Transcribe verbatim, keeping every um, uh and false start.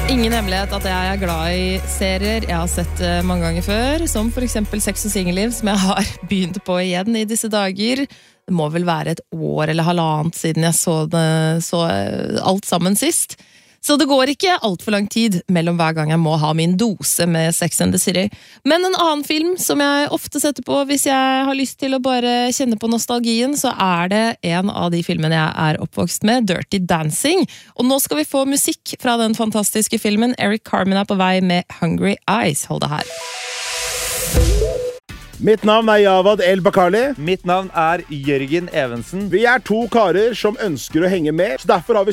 Ingen hemmelighet at jeg er glad i serier jeg har sett mange ganger før, som for eksempel Sex og Singelliv, som jeg har begynt på igjen i disse dager. Det må vel være et år eller halvannet siden jeg så, det, så alt sammen sist. Så det går ikke alt for lang tid mellom hver gang jeg må ha min dose med Sex and the City. Men en annen film som jeg ofte setter på hvis jeg har lyst til å bare kjenne på nostalgien, så er det en av de filmene jeg er oppvokst med, Dirty Dancing. Og nå skal vi få musikk fra den fantastiske filmen. Eric Carmen er på vei med Hungry Eyes. Hold det her. Mitt navn er Javad El Bakali. Mitt navn er Jørgen Evensen. Vi er to karer som ønsker å henge med, så derfor har vi